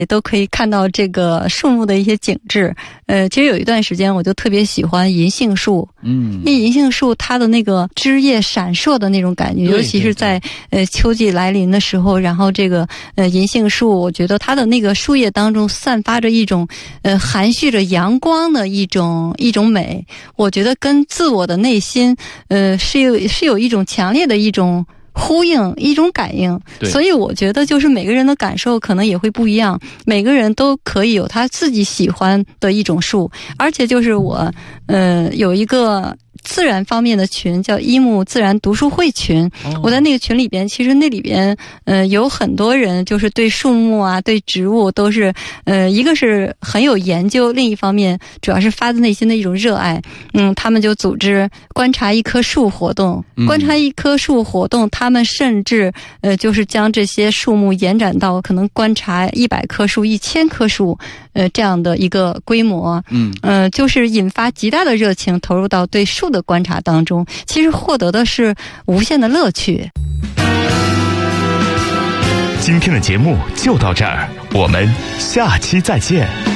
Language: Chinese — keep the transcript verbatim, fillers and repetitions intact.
也都可以看到这个树木的一些景致。呃，其实有一段时间我就特别喜欢银杏树，嗯，因为银杏树它的那个枝叶闪烁的那种感觉，尤其是在呃秋季来临的时候，然后这个呃银杏树，我觉得它的那个树叶当中散发着一种呃含蓄着阳光的一种一种美，我觉得跟自我的内心呃是有是有一种强烈的一种呼应，一种感应。所以我觉得就是每个人的感受可能也会不一样，每个人都可以有他自己喜欢的一种树。而且就是我呃有一个自然方面的群，叫一木自然读书会群，我在那个群里边，其实那里边呃有很多人就是对树木啊对植物都是呃一个是很有研究，另一方面主要是发自内心的一种热爱。嗯，他们就组织观察一棵树活动，观察一棵树活动，他们甚至呃就是将这些树木延展到可能观察一百棵树一千棵树呃这样的一个规模。嗯呃就是引发极大的热情投入到对树的观察当中，其实获得的是无限的乐趣。 今天的节目就到这儿，我们下期再见。